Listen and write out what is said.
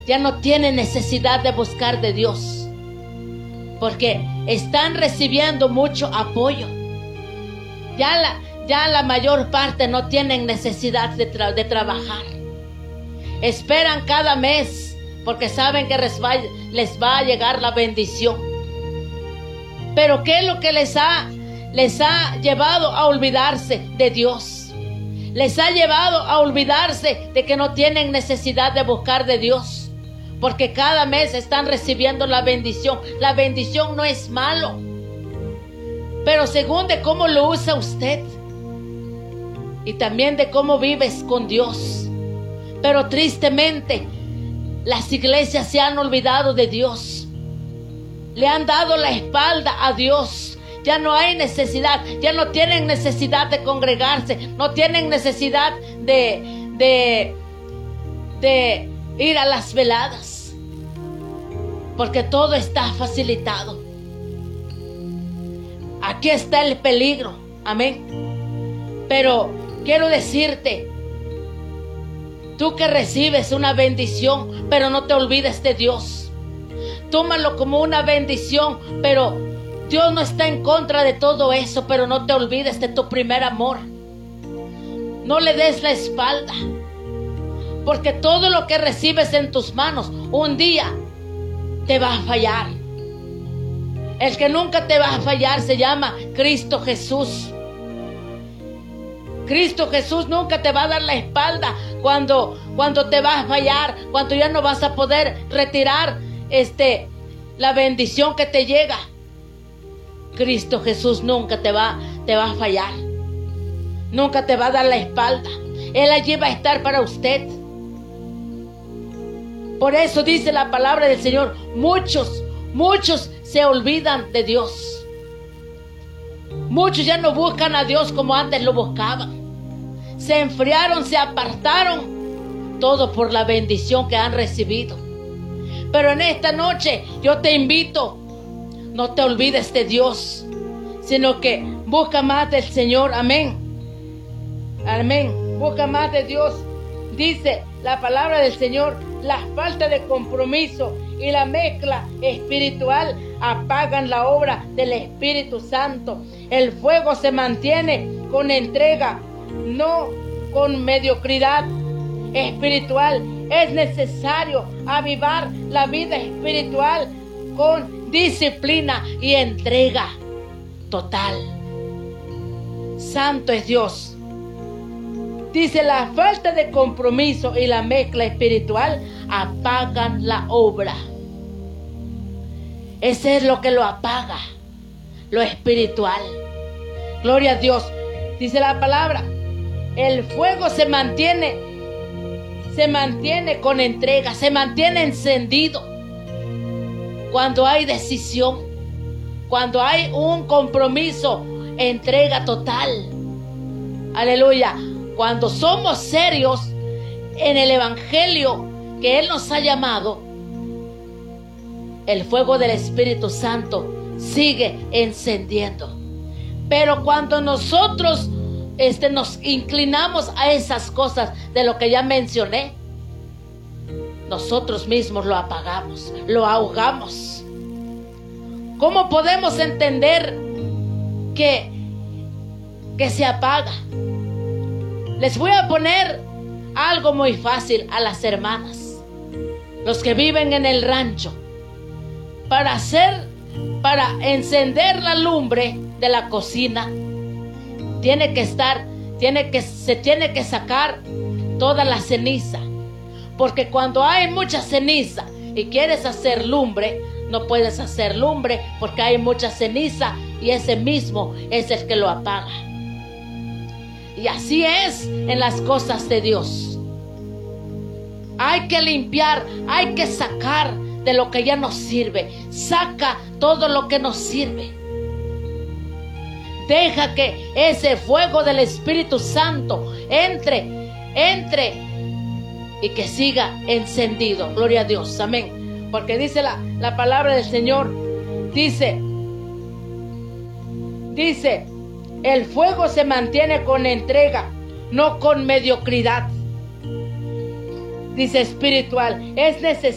ya no tienen necesidad de buscar de Dios, porque están recibiendo mucho apoyo. Ya la mayor parte no tienen necesidad de trabajar. Esperan cada mes porque saben que les va a llegar la bendición. Pero ¿qué es lo que les ha llevado a olvidarse de Dios? Les ha llevado a olvidarse de que no tienen necesidad de buscar de Dios, porque cada mes están recibiendo la bendición. La bendición no es malo, pero según de cómo lo usa usted y también de cómo vives con Dios. Pero tristemente las iglesias se han olvidado de Dios, le han dado la espalda a Dios. Ya no hay necesidad, ya no tienen necesidad de congregarse, no tienen necesidad de ir a las veladas, porque todo está facilitado. Aquí está el peligro, amén. Pero quiero decirte, tú que recibes una bendición, pero no te olvides de Dios. Tómalo como una bendición, pero Dios no está en contra de todo eso, pero no te olvides de tu primer amor. No le des la espalda, porque todo lo que recibes en tus manos un día te va a fallar. El que nunca te va a fallar se llama Cristo Jesús. Cristo Jesús nunca te va a dar la espalda cuando te va a fallar, cuando ya no vas a poder retirar la bendición que te llega. Cristo Jesús nunca te va a fallar, nunca te va a dar la espalda. Él allí va a estar para usted. Por eso dice la palabra del Señor, muchos se olvidan de Dios. Muchos ya no buscan a Dios como antes lo buscaban. Se enfriaron, se apartaron, todo por la bendición que han recibido. Pero en esta noche yo te invito, no te olvides de Dios, sino que busca más del Señor. Amén. Amén. Busca más de Dios. Dice la palabra del Señor, la falta de compromiso y la mezcla espiritual apagan la obra del Espíritu Santo. El fuego se mantiene con entrega, no con mediocridad espiritual. Es necesario avivar la vida espiritual con disciplina y entrega total. Santo es Dios. Dice, la falta de compromiso y la mezcla espiritual apagan la obra. Ese es lo que lo apaga, lo espiritual. Gloria a Dios. Dice la palabra, el fuego se mantiene con entrega, se mantiene encendido cuando hay decisión, cuando hay un compromiso, entrega total. Aleluya. Cuando somos serios en el evangelio que Él nos ha llamado, el fuego del Espíritu Santo sigue encendiendo. Pero cuando nosotros nos inclinamos a esas cosas de lo que ya mencioné, nosotros mismos lo apagamos, lo ahogamos. ¿Cómo podemos entender que se apaga? Les voy a poner algo muy fácil a las hermanas, los que viven en el rancho. Para encender la lumbre de la cocina, se tiene que sacar toda la ceniza, porque cuando hay mucha ceniza y quieres hacer lumbre, no puedes hacer lumbre porque hay mucha ceniza, y ese mismo es el que lo apaga. Y así es en las cosas de Dios. Hay que limpiar, hay que sacar de lo que ya nos sirve. Saca todo lo que nos sirve. Deja que ese fuego del Espíritu Santo entre y que siga encendido. Gloria a Dios, amén. Porque dice la palabra del Señor, dice, el fuego se mantiene con entrega, no con mediocridad. Dice espiritual, es necesario